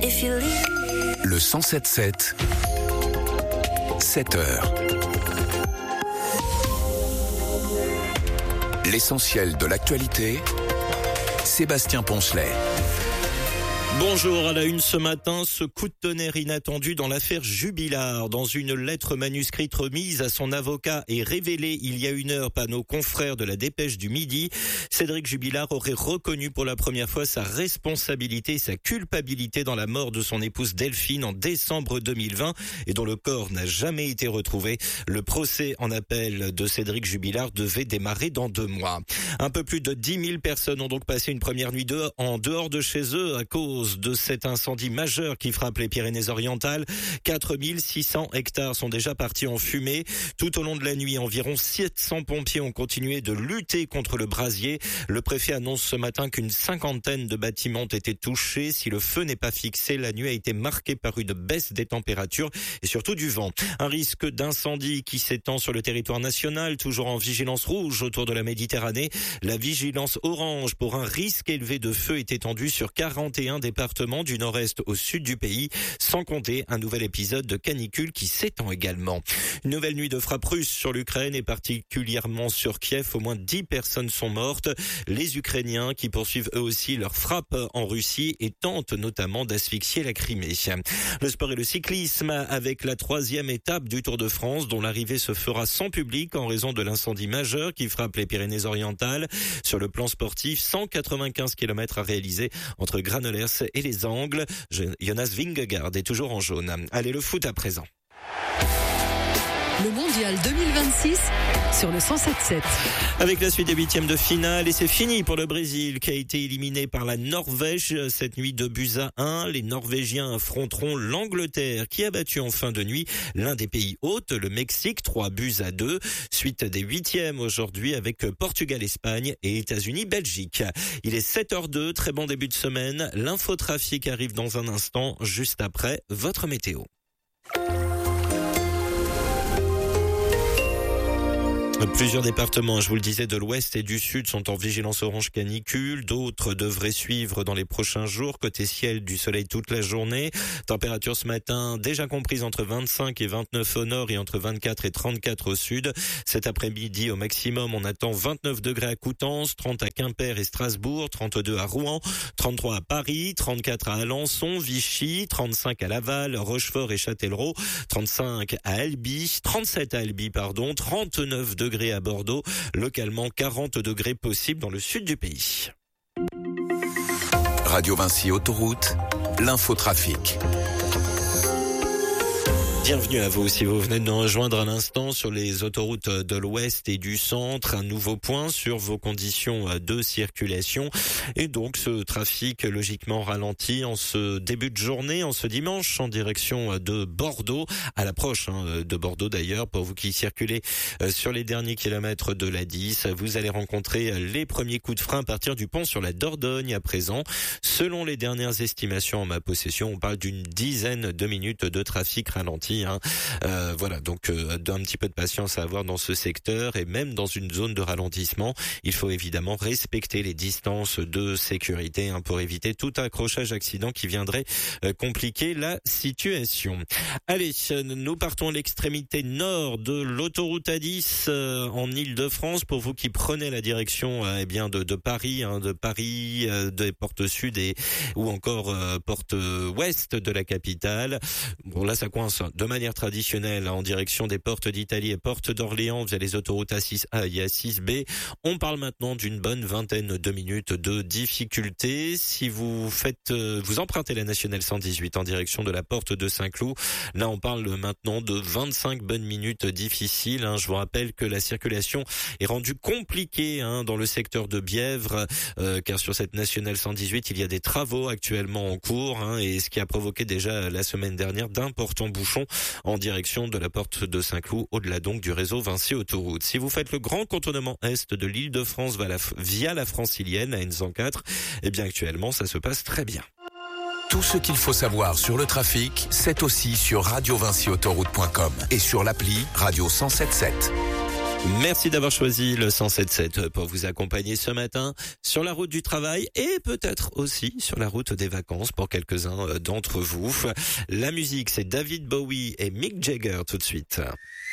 Le 107.7, 7h. L'essentiel de l'actualité, Sébastien Poncelet. Bonjour, à la une ce matin, ce coup de tonnerre inattendu dans l'affaire Jubilard. Dans une lettre manuscrite remise à son avocat et révélée il y a une heure par nos confrères de la Dépêche du Midi, Cédric Jubilard aurait reconnu pour la première fois sa responsabilité et sa culpabilité dans la mort de son épouse Delphine en décembre 2020 et dont le corps n'a jamais été retrouvé. Le procès en appel de Cédric Jubilard devait démarrer dans 2 mois. Un peu plus de 10 000 personnes ont donc passé une première nuit en dehors de chez eux à cause de cet incendie majeur qui frappe les Pyrénées-Orientales. 4 600 hectares sont déjà partis en fumée. Tout au long de la nuit, environ 700 pompiers ont continué de lutter contre le brasier. Le préfet annonce ce matin qu'une 50aine de bâtiments ont été touchés. Si le feu n'est pas fixé, la nuit a été marquée par une baisse des températures et surtout du vent. Un risque d'incendie qui s'étend sur le territoire national, toujours en vigilance rouge autour de la Méditerranée. La vigilance orange pour un risque élevé de feu est étendue sur 41 départements du nord-est au sud du pays, sans compter un nouvel épisode de canicule qui s'étend également. Une nouvelle nuit de frappe russe sur l'Ukraine et particulièrement sur Kiev. Au moins 10 personnes sont mortes. Les Ukrainiens qui poursuivent eux aussi leur frappe en Russie et tentent notamment d'asphyxier la Crimée. Le sport et le cyclisme avec la 3e étape du Tour de France dont l'arrivée se fera sans public en raison de l'incendie majeur qui frappe les Pyrénées-Orientales. Sur le plan sportif, 195 km à réaliser entre Granollers et les Angles. Jonas Vingegaard est toujours en jaune. Allez, le foot à présent. Le mondial 2026 sur le 107.7. Avec la suite des 8e de finale et c'est fini pour le Brésil qui a été éliminé par la Norvège cette nuit 2-1. Les Norvégiens affronteront l'Angleterre qui a battu en fin de nuit l'un des pays hôtes, le Mexique, 3-2. Suite des 8e aujourd'hui avec Portugal-Espagne et États-Unis-Belgique. Il est 7h02, très bon début de semaine. L'infotrafic arrive dans un instant, juste après votre météo. Plusieurs départements, je vous le disais, de l'ouest et du sud sont en vigilance orange canicule. D'autres devraient suivre dans les prochains jours. Côté ciel, du soleil toute la journée. Température ce matin déjà comprise entre 25 et 29 au nord et entre 24 et 34 au sud. Cet après-midi, au maximum, on attend 29 degrés à Coutances, 30 à Quimper et Strasbourg, 32 à Rouen, 33 à Paris, 34 à Alençon, Vichy, 35 à Laval, Rochefort et Châtellerault, 35 à Albi, 37 à Albi, 39 degrés à Bordeaux, localement 40 degrés possibles dans le sud du pays. Radio Vinci Autoroute, l'infotrafic. Bienvenue à vous si vous venez de nous rejoindre à l'instant sur les autoroutes de l'Ouest et du Centre. Un nouveau point sur vos conditions de circulation et donc ce trafic logiquement ralenti en ce début de journée, en ce dimanche en direction de Bordeaux, à l'approche de Bordeaux d'ailleurs. Pour vous qui circulez sur les derniers kilomètres de la 10, vous allez rencontrer les premiers coups de frein à partir du pont sur la Dordogne à présent. Selon les dernières estimations en ma possession, on parle d'une dizaine de minutes de trafic ralenti. Voilà, donc d'un petit peu de patience à avoir dans ce secteur et même dans une zone de ralentissement, il faut évidemment respecter les distances de sécurité pour éviter tout accrochage accident qui viendrait compliquer la situation. Allez, nous partons à l'extrémité nord de l'autoroute A10 en Île-de-France pour vous qui prenez la direction de Paris, des portes sud ou encore porte ouest de la capitale. Bon là ça coince de manière traditionnelle en direction des portes d'Italie et portes d'Orléans via les autoroutes A6A et A6B. On parle maintenant d'une bonne vingtaine de minutes de difficulté. Si vous empruntez la nationale 118 en direction de la porte de Saint-Cloud, là on parle maintenant de 25 bonnes minutes difficiles. Je vous rappelle que la circulation est rendue compliquée dans le secteur de Bièvre, car sur cette nationale 118 il y a des travaux actuellement en cours et ce qui a provoqué déjà la semaine dernière d'importants bouchons en direction de la porte de Saint-Cloud, au-delà donc du réseau Vinci Autoroute. Si vous faites le grand contournement est de l'Île-de-France via la Francilienne, la N104, eh bien actuellement ça se passe très bien. Tout ce qu'il faut savoir sur le trafic, c'est aussi sur radiovinciautoroute.com et sur l'appli Radio 107.7. Merci d'avoir choisi le 107.7 pour vous accompagner ce matin sur la route du travail et peut-être aussi sur la route des vacances pour quelques-uns d'entre vous. La musique, c'est David Bowie et Mick Jagger tout de suite.